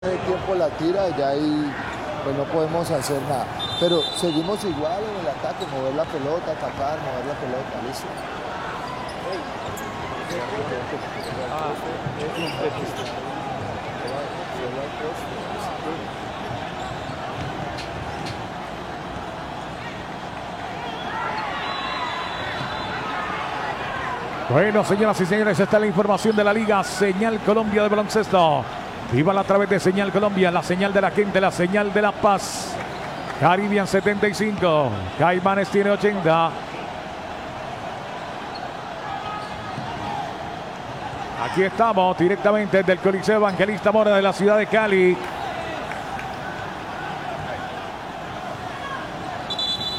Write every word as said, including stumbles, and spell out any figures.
el tiempo la tira, ya ahí pues no podemos hacer nada. Pero seguimos igual en el ataque, mover la pelota, atacar, mover la pelota, listo. Bueno, señoras y señores, esta es la información de la Liga Señal Colombia de baloncesto. Vivan a través de Señal Colombia, la señal de la gente, la señal de la paz. Caribbean setenta y cinco, Caimanes tiene ochenta. Aquí estamos directamente desde el Coliseo Evangelista Mora de la ciudad de Cali.